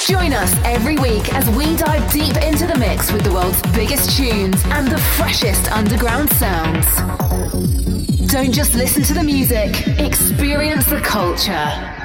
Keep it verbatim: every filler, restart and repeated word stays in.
Join us every week as we dive deep into the mix with the world's biggest tunes and the freshest underground sounds. Don't just listen to the music, experience the culture.